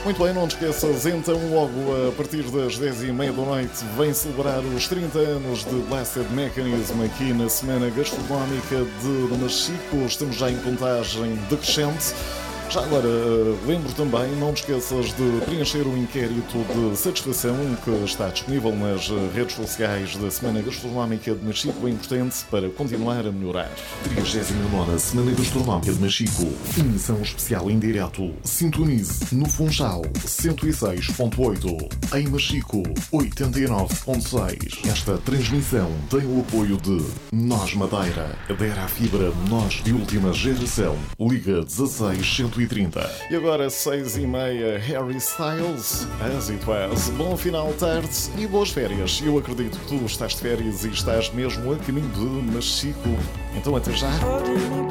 Muito bem, não te esqueças, então logo a partir das 10h30 da noite vem celebrar os 30 anos de Blessed Mechanism aqui na Semana Gastronómica de Machico. Estamos já em contagem decrescente. Já agora, lembro também, não te esqueças de preencher o inquérito de satisfação que está disponível nas redes sociais da Semana Gastronómica de Machico. É importante para continuar a melhorar. 39ª Semana Gastronómica de Machico. Emissão especial em direto. Sintonize no Funchal 106.8. Em Machico 89.6. Esta transmissão tem o apoio de Nós Madeira. Adera à fibra Nós de última geração. Liga 16 130. E agora 6h30, Harry Styles, As It Was. Bom final de tarde e boas férias. Eu acredito que tu estás de férias e estás mesmo a caminho de Machico. Então até já.